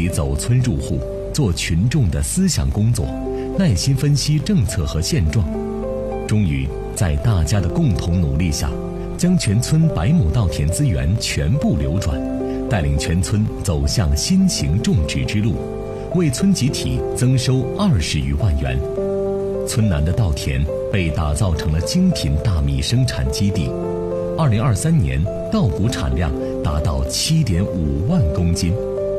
起走村入户，做群众的思想工作，耐心分析政策和现状，终于在大家的共同努力下，将全村100亩稻田资源全部流转，带领全村走向新型种植之路，为村集体增收20余万元。村南的稻田被打造成了精品大米生产基地，2023年稻谷产量达到7.5万公斤。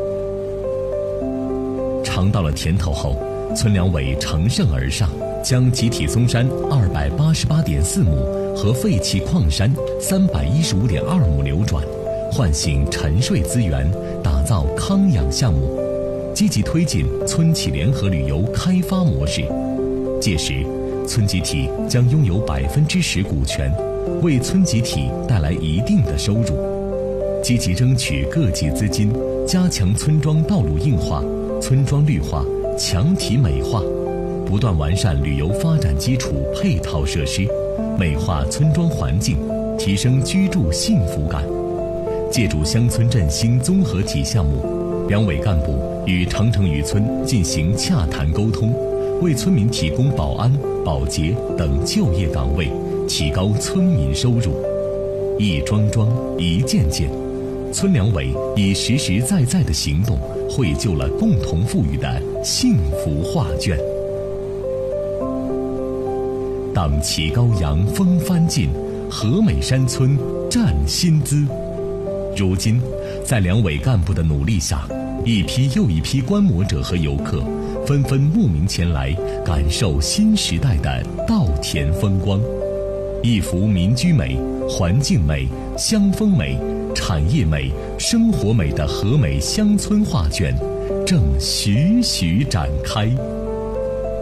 尝到了甜头后，村两委乘胜而上，将集体松山288.4亩和废弃矿山315.2亩流转，唤醒沉睡资源，打造康养项目，积极推进村企联合旅游开发模式。届时，村集体将拥有10%股权，为村集体带来一定的收入。积极争取各级资金，加强村庄道路硬化、村庄绿化、墙体美化，不断完善旅游发展基础配套设施，美化村庄环境，提升居住幸福感。借助乡村振兴综合体项目，两委干部与长城渔村进行洽谈沟通，为村民提供保安、保洁等就业岗位，提高村民收入。一桩桩，一件件，村两委以实实在在的行动，绘就了共同富裕的幸福画卷。荡起高阳风帆尽，和美山村占新姿。如今，在两委干部的努力下，一批又一批观摩者和游客纷纷慕名前来，感受新时代的稻田风光。一幅民居美、环境美、乡风美、产业美、生活美的和美乡村画卷正徐徐展开。